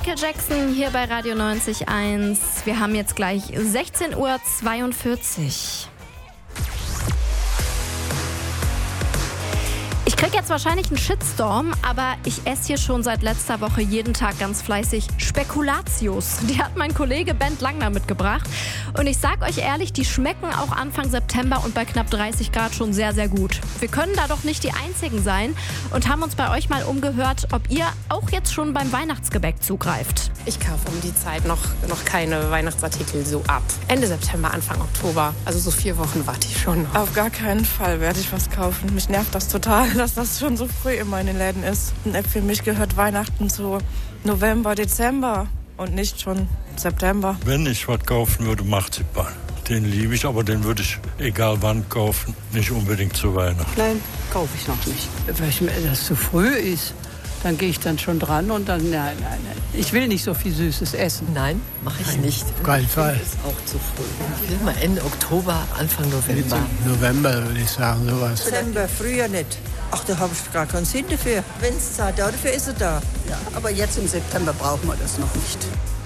Michael Jackson hier bei Radio 90.1. Wir haben jetzt gleich 16:42 Uhr. Ich kriege jetzt wahrscheinlich einen Shitstorm, aber ich esse hier schon seit letzter Woche jeden Tag ganz fleißig Spekulatius. Die hat mein Kollege Bent Langner mitgebracht. Und ich sag euch ehrlich, die schmecken auch Anfang September und bei knapp 30 Grad schon sehr, sehr gut. Wir können da doch nicht die Einzigen sein und haben uns bei euch mal umgehört, ob ihr auch jetzt schon beim Weihnachtsgebäck zugreift. Ich kaufe um die Zeit noch keine Weihnachtsartikel so ab. Ende September, Anfang Oktober. Also so 4 Wochen warte ich schon noch. Auf gar keinen Fall werde ich was kaufen. Mich nervt das total, dass das schon so früh immer in den Läden ist. Für mich gehört Weihnachten so November, Dezember und nicht schon September. Wenn ich was kaufen würde, Marzipan. Den liebe ich, aber den würde ich egal wann kaufen, nicht unbedingt zu Weihnachten. Nein, kaufe ich noch nicht. Weil das zu früh ist. Dann gehe ich dann schon dran und dann, nein. Ich will nicht so viel Süßes essen. Nein, mache ich nicht. Auf keinen Fall. Das ist auch zu früh. Ich will mal Ende Oktober, Anfang November. November würde ich sagen, sowas. Dezember, früher nicht. Ach, da habe ich gar keinen Sinn dafür. Wenn es Zeit dafür ist, er da. Ja, aber jetzt im September brauchen wir das noch nicht.